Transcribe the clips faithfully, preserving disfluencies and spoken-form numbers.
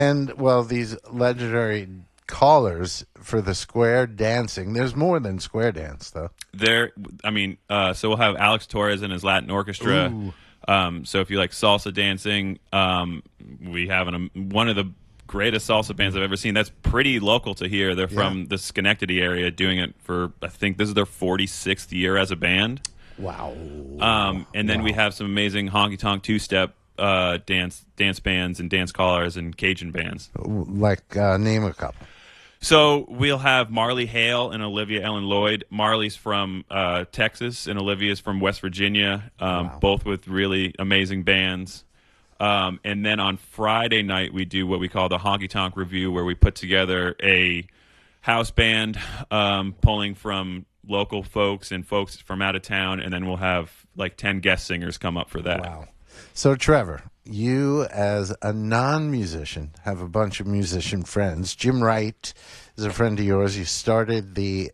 And well, these legendary callers for the square dancing. There's more than square dance, though. There, I mean, uh, so we'll have Alex Torres and his Latin Orchestra. Ooh, Um, so if you like salsa dancing, um, we have an, um, one of the greatest salsa bands I've ever seen. That's pretty local to here. They're yeah. from the Schenectady area, doing it for I think this is their forty-sixth year as a band. Wow. Um, and then we Wow. have some amazing honky tonk two step uh, dance dance bands and dance callers and Cajun bands. Like, uh, name a couple. So we'll have Marley Hale and Olivia Ellen Lloyd. Marley's from uh, Texas and Olivia's from West Virginia, um, Wow. both with really amazing bands. Um, and then on Friday night, we do what we call the Honky Tonk Review, where we put together a house band um, pulling from local folks and folks from out of town, and then we'll have like ten guest singers come up for that. Wow. So, Trevor, you as a non-musician have a bunch of musician friends. Jim Wright is a friend of yours. You started the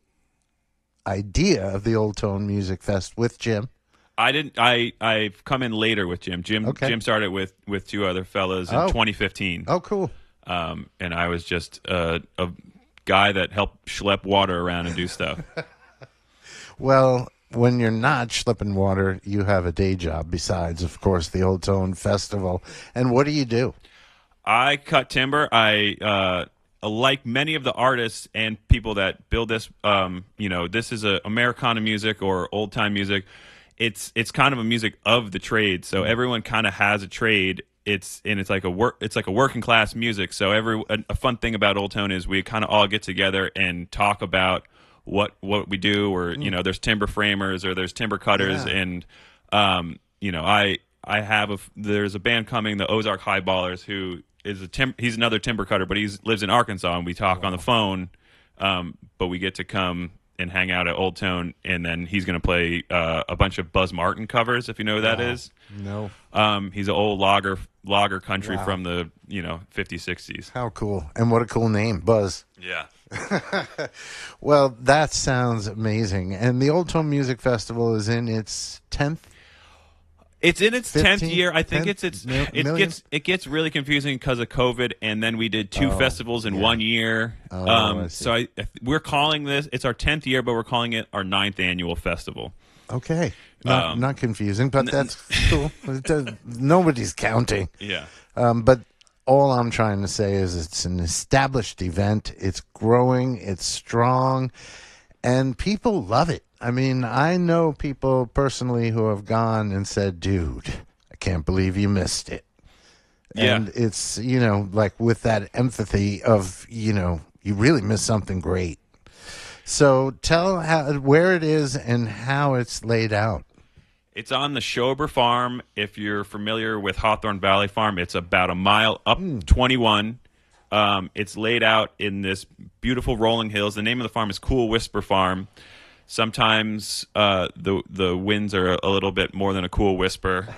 idea of the Old Tone Music Fest with Jim. I didn't. I I've come in later with Jim. Jim Okay. Jim started with with two other fellas in Oh. twenty fifteen. Oh, cool. Um, and I was just uh, a guy that helped schlep water around and do stuff. Well, when you're not schlepping water, you have a day job besides, of course, the Old Tone Festival. And what do you do? I cut timber. I uh, like many of the artists and people that build this. Um, you know, this is a Americana music or old time music. It's it's kind of a music of the trade. So everyone kind of has a trade. It's and it's like a work. It's like a working class music. So every a, a fun thing about Old Tone is we kind of all get together and talk about what what we do. Or you know, there's timber framers or there's timber cutters, Yeah. and um, you know, I I have a f- there's a band coming, the Ozark Highballers, who is a tim- he's another timber cutter, but he lives in Arkansas, and we talk on the phone. Um, but we get to come and hang out at Old Tone, and then he's going to play uh, a bunch of Buzz Martin covers, if you know who that Wow. is. No. Um, he's an old logger logger country Wow. from the you know fifties, sixties. How cool. And what a cool name, Buzz. Yeah. Well, that sounds amazing. And the Old Tone Music Festival is in its tenth. It's in its tenth fifteen, year. I think ten it's it's mil- it million? gets it gets really confusing because of COVID, and then we did two Oh, festivals in yeah. one year. Oh, um, I see. so I, we're calling this. It's our tenth year, but we're calling it our ninth annual festival. Okay. Not, Um, not confusing, but that's cool. It does, nobody's counting. Yeah. Um, but all I'm trying to say is it's an established event. It's growing. It's strong. And people love it. I mean, I know people personally who have gone and said, dude, I can't believe you missed it. Yeah. And it's, you know, like with that empathy of, you know, you really missed something great. So tell how, where it is and how it's laid out. It's on the Schober Farm. If you're familiar with Hawthorne Valley Farm, it's about a mile up twenty-one. Um, it's laid out in this beautiful rolling hills. The name of the farm is Cool Whisper Farm. Sometimes uh, the the winds are a little bit more than a cool whisper.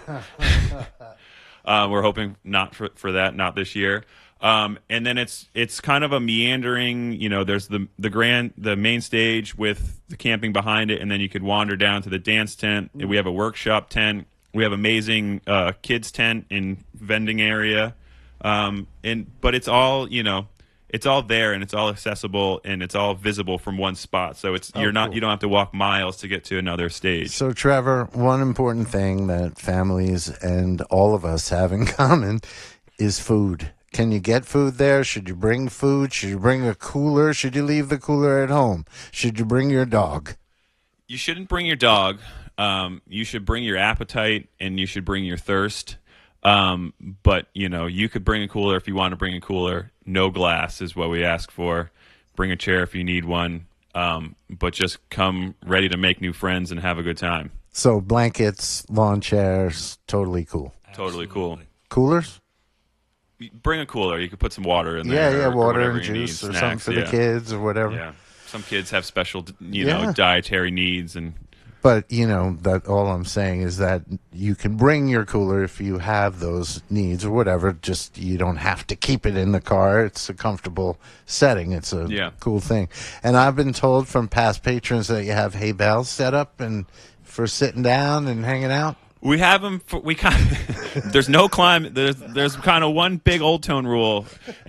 uh, we're hoping not for, for that, not this year. Um, and then it's it's kind of a meandering, you know, there's the the grand the main stage with the camping behind it, and then you could wander down to the dance tent. We have a workshop tent. We have amazing uh, kids tent and vending area. Um, and but it's all, you know, it's all there, and it's all accessible, and it's all visible from one spot. So it's Oh, you're not cool. you don't have to walk miles to get to another stage. So, Trevor, one important thing that families and all of us have in common is food. Can you get food there? Should you bring food? Should you bring a cooler? Should you leave the cooler at home? Should you bring your dog? You shouldn't bring your dog. Um, you should bring your appetite, and you should bring your thirst. Um, but you know, you could bring a cooler if you want to bring a cooler. No glass is what we ask for. Bring a chair if you need one. Um, but just come ready to make new friends and have a good time. So, blankets, lawn chairs, totally cool. Totally cool. Coolers? Bring a cooler. You could put some water in Yeah, there. yeah, or- or water whatever and you need, juice or snacks, something for yeah. the kids or whatever. Yeah. Some kids have special, you Yeah. know, dietary needs, and But, you know, that all I'm saying is that you can bring your cooler if you have those needs or whatever. Just you don't have to keep it in the car. It's a comfortable setting. It's a Yeah. cool thing. And I've been told from past patrons that you have hay bales set up and for sitting down and hanging out. We have them. For, we kind. Of, there's no climb. There's there's kind of one big Old Town rule,